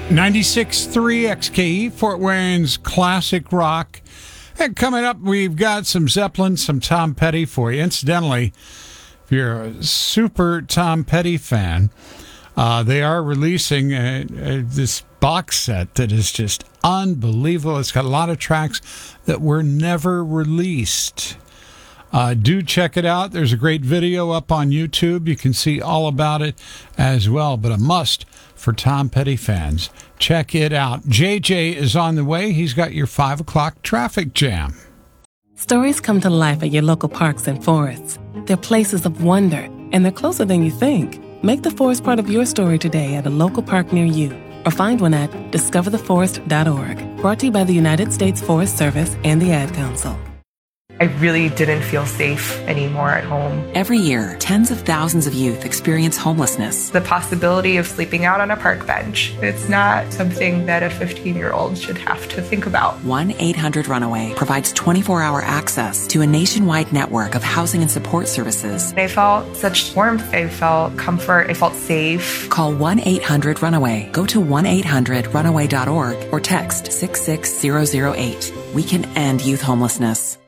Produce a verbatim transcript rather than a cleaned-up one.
ninety-six point three X K E, Fort Wayne's classic rock. And coming up, we've got some Zeppelin, some Tom Petty for you. Incidentally, if you're a super Tom Petty fan, uh, they are releasing a, a, this box set that is just unbelievable. It's got a lot of tracks that were never released. Uh, do check it out. There's a great video up on YouTube. You can see all about it as well, but a must for Tom Petty fans. Check it out. J J is on the way. He's got your five o'clock traffic jam. Stories come to life at your local parks and forests. They're places of wonder, and they're closer than you think. Make the forest part of your story today at a local park near you, or find one at discover the forest dot org. Brought to you by the United States Forest Service and the Ad Council. I really didn't feel safe anymore at home. Every year, tens of thousands of youth experience homelessness. The possibility of sleeping out on a park bench, it's not something that a fifteen-year-old should have to think about. one eight hundred runaway provides twenty-four hour access to a nationwide network of housing and support services. I felt such warmth. I felt comfort. I felt safe. Call one eight hundred runaway. Go to one eight hundred runaway dot org or text six six zero zero eight. We can end youth homelessness.